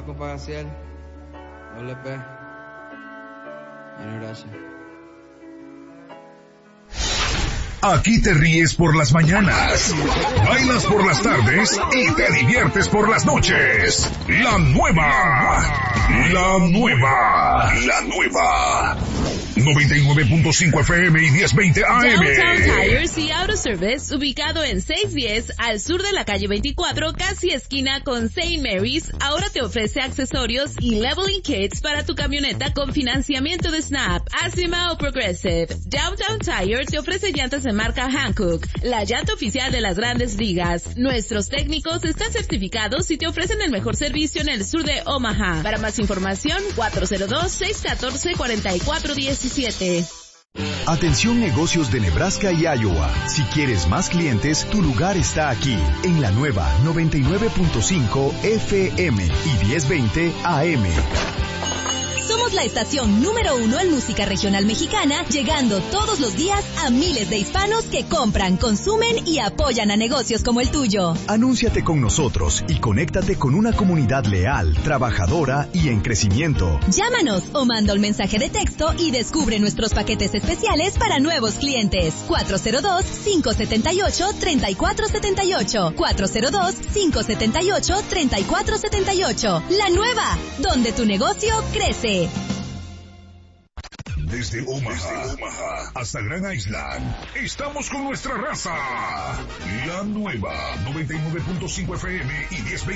compa Gaciel. WP. Bueno, gracias. Aquí te ríes por las mañanas, bailas por las tardes y te diviertes por las noches. La nueva 99.5 FM y 1020 AM. Downtown Tires y Auto Service, ubicado en 610 al sur de la calle 24, casi esquina con St. Mary's, ahora te ofrece accesorios y leveling kits para tu camioneta con financiamiento de Snap, Acima o Progressive. Downtown Tire te ofrece llantas de marca Hankook, la llanta oficial de las grandes ligas. Nuestros técnicos están certificados y te ofrecen el mejor servicio en el sur de Omaha. Para más información, 402-614-4417. Atención negocios de Nebraska y Iowa. Si quieres más clientes, tu lugar está aquí, en la nueva 99.5 FM y 1020 AM. Somos la estación número 1 en música regional mexicana, llegando todos los días a miles de hispanos que compran, consumen y apoyan a negocios como el tuyo. Anúnciate con nosotros y conéctate con una comunidad leal, trabajadora y en crecimiento. Llámanos o manda un mensaje de texto y descubre nuestros paquetes especiales para nuevos clientes. 402-578-3478. 402-578-3478. La nueva, donde tu negocio crece. Desde Omaha hasta Grand Island, estamos con nuestra raza. La nueva 99.5 FM y 1020